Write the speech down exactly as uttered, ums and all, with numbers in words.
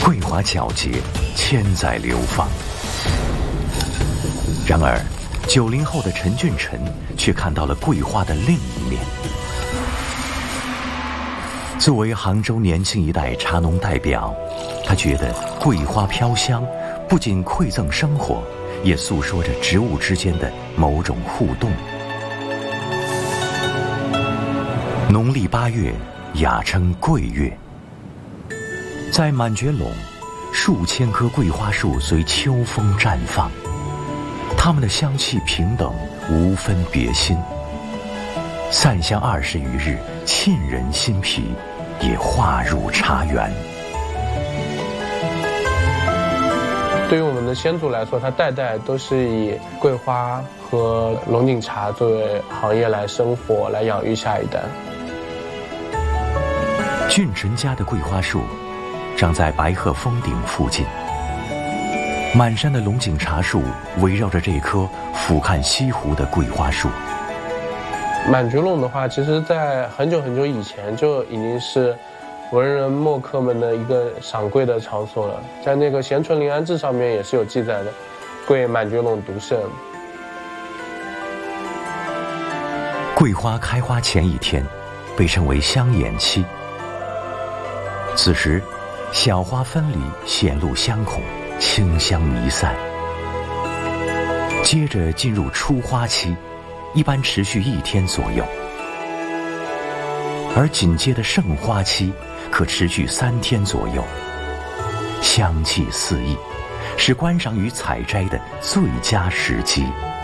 桂花皎洁，千载流芳。然而，九零后的陈俊臣却看到了桂花的另一面。作为杭州年轻一代茶农代表，他觉得桂花飘香不仅馈赠生活，也诉说着植物之间的某种互动。农历八月，雅称桂月。在满觉陇，数千棵桂花树随秋风绽放，它们的香气平等，无分别心。散香二十余日，沁人心脾，也化入茶园。 对于我们的先祖来说，他代代都是以桂花和龙井茶作为行业来生活，来养育下一代。 俊臣家的桂花树长在白鹤峰顶附近，满山的龙井茶树围绕着这棵俯瞰西湖的桂花树。 满觉陇的话，其实在很久很久以前就已经是文人墨客们的一个赏桂的场所了，在那个《咸淳临安志》上面也是有记载的，桂满觉陇独盛。 桂花开花前一天，被称为香眼期。此时，小花分离，显露香孔，清香弥散。接着进入初花期，一般持续一天左右，而紧接的盛花期可持续三天左右，香气四溢，是观赏与采摘的最佳时机。